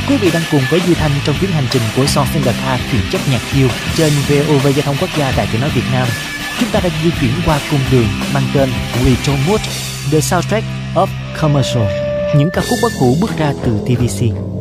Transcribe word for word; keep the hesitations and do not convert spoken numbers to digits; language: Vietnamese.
Quý vị đang cùng với Duy Thanh trong chuyến hành trình của Songs in the Car chuyển chất nhạc yêu trên vê o vê Giao thông Quốc gia Đài Tiếng nói Việt Nam. Chúng ta đang di chuyển qua cung đường mang tên We Don't Mood, The Soundtrack of Commercial, những ca khúc bất hủ bước ra từ tê vê xê.